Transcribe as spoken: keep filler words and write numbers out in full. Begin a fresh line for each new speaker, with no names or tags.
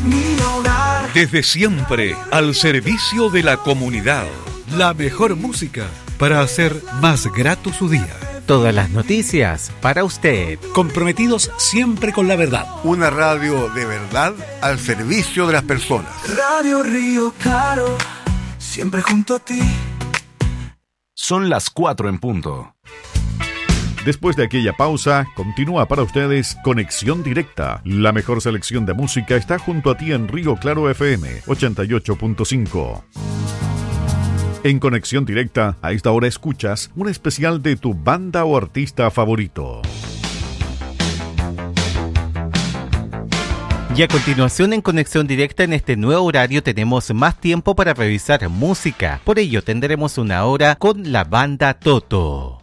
mi hogar.
Desde siempre, al servicio de la comunidad.
La mejor música para hacer más grato su día.
Todas las noticias para usted.
Comprometidos siempre con la verdad.
Una radio de verdad al servicio de las personas.
Radio Río Claro, siempre junto a ti.
Son las cuatro en punto.
Después de aquella pausa, continúa para ustedes Conexión Directa. La mejor selección de música está junto a ti en Río Claro F M ochenta y ocho punto cinco. En Conexión Directa, a esta hora escuchas un especial de tu banda o artista favorito.
Y a continuación en Conexión Directa en este nuevo horario tenemos más tiempo para revisar música. Por ello tendremos una hora con la banda Toto.